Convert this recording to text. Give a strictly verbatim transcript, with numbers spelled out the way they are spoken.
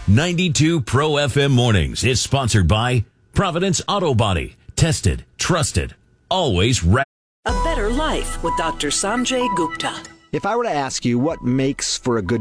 ninety-two Pro F M Mornings is sponsored by Providence Auto Body. Tested, trusted, always right. A Better Life with Doctor Sanjay Gupta. If I were to ask you what makes for a good